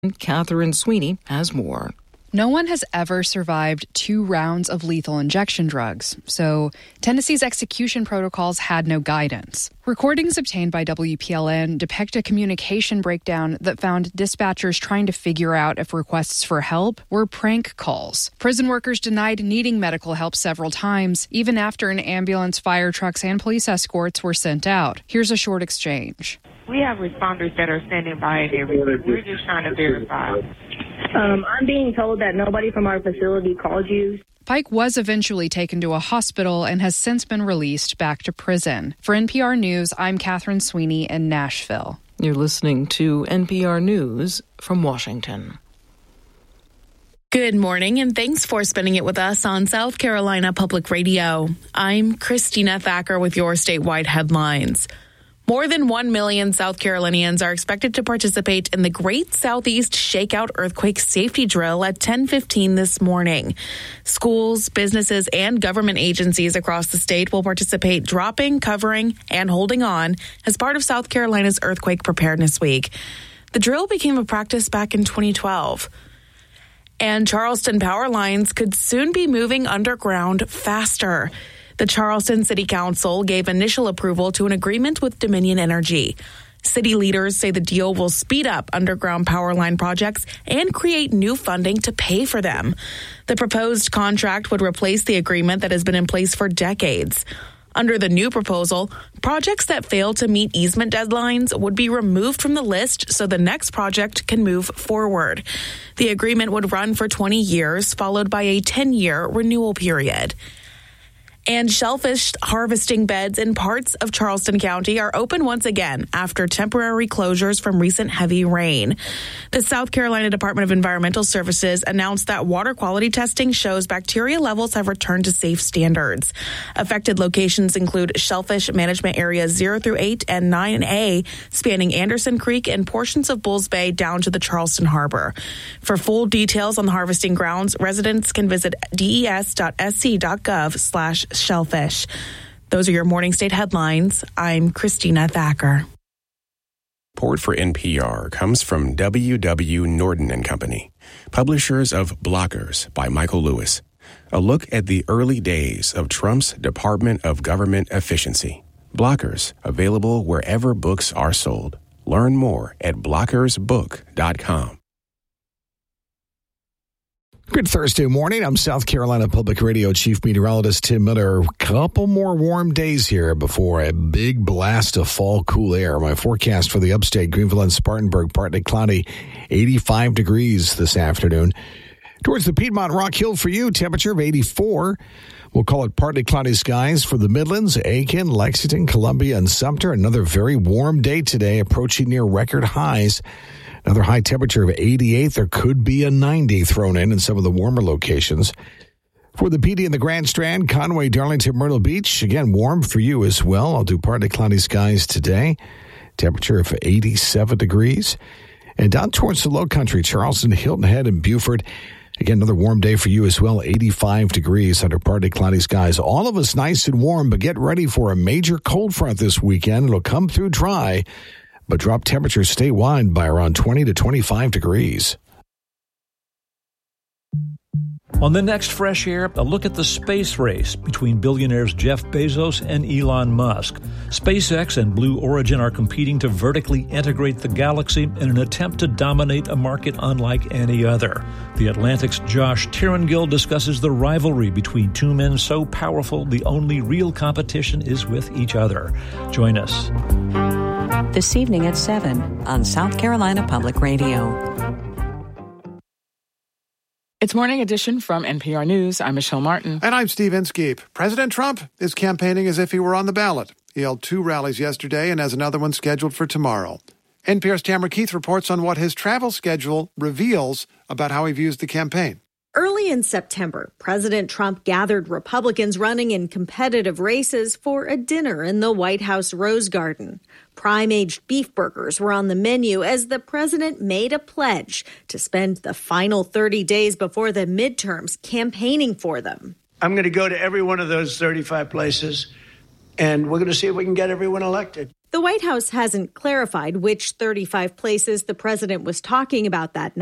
Catherine Sweeney has more. No one has ever survived 2 rounds of lethal injection drugs, so Tennessee's execution protocols had no guidance. Recordings obtained by WPLN depict a communication breakdown that found dispatchers trying to figure out if requests for help were prank calls. Prison workers denied needing medical help several times, even after an ambulance, fire trucks, and police escorts were sent out. Here's a short exchange. We have responders that are standing by and everything. We're just trying to verify. I'm being told that nobody from our facility called you. Pike was eventually taken to a hospital and has since been released back to prison. For NPR News, I'm Catherine Sweeney in Nashville. You're listening to NPR News from Washington. Good morning, and thanks for spending it with us on South Carolina Public Radio. I'm Christina Thacker with your statewide headlines. More than 1 million South Carolinians are expected to participate in the Great Southeast Shakeout Earthquake Safety Drill at 10:15 this morning. Schools, businesses, and government agencies across the state will participate dropping, covering, and holding on as part of South Carolina's Earthquake Preparedness Week. The drill became a practice back in 2012. And Charleston power lines could soon be moving underground faster. The Charleston City Council gave initial approval to an agreement with Dominion Energy. City leaders say the deal will speed up underground power line projects and create new funding to pay for them. The proposed contract would replace the agreement that has been in place for decades. Under the new proposal, projects that fail to meet easement deadlines would be removed from the list so the next project can move forward. The agreement would run for 20 years, followed by a 10-year renewal period. And shellfish harvesting beds in parts of Charleston County are open once again after temporary closures from recent heavy rain. The South Carolina Department of Environmental Services announced that water quality testing shows bacteria levels have returned to safe standards. Affected locations include shellfish management areas 0 through 8 and 9A, spanning Anderson Creek and portions of Bulls Bay down to the Charleston Harbor. For full details on the harvesting grounds, residents can visit des.sc.gov/shellfish. Those are your morning state headlines. I'm Christina Thacker. Support for NPR comes from W.W. Norton & Company, publishers of Blockers by Michael Lewis, a look at the early days of Trump's Department of Government Efficiency. Blockers, available wherever books are sold. Learn more at blockersbook.com. Good Thursday morning. I'm South Carolina Public Radio Chief Meteorologist Tim Miller. A couple more warm days here before a big blast of fall cool air. My forecast for the upstate, Greenville and Spartanburg, partly cloudy, 85 degrees this afternoon. Towards the Piedmont Rock Hill for you, temperature of 84. We'll call it partly cloudy skies for the Midlands, Aiken, Lexington, Columbia, and Sumter. Another very warm day today, approaching near record highs. Another high temperature of 88. There could be a 90 thrown in some of the warmer locations. For the PD in the Grand Strand, Conway, Darlington, Myrtle Beach, again, warm for you as well. I'll do partly cloudy skies today. Temperature of 87 degrees. And down towards the low country, Charleston, Hilton Head, and Beaufort. Again, another warm day for you as well, 85 degrees under partly cloudy skies. All of us nice and warm, but get ready for a major cold front this weekend. It'll come through dry, but drop temperatures statewide by around 20 to 25 degrees. On the next Fresh Air, a look at the space race between billionaires Jeff Bezos and Elon Musk. SpaceX and Blue Origin are competing to vertically integrate the galaxy in an attempt to dominate a market unlike any other. The Atlantic's Josh Tirangill discusses the rivalry between two men so powerful the only real competition is with each other. Join us this evening at 7 on South Carolina Public Radio. It's Morning Edition from NPR News. I'm Michelle Martin. And I'm Steve Inskeep. President Trump is campaigning as if he were on the ballot. He held 2 rallies yesterday and has another one scheduled for tomorrow. NPR's Tamara Keith reports on what his travel schedule reveals about how he views the campaign. Early in September, President Trump gathered Republicans running in competitive races for a dinner in the White House Rose Garden. Prime-aged beef burgers were on the menu as the president made a pledge to spend the final 30 days before the midterms campaigning for them. I'm going to go to every one of those 35 places, and we're going to see if we can get everyone elected. The White House hasn't clarified which 35 places the president was talking about that night.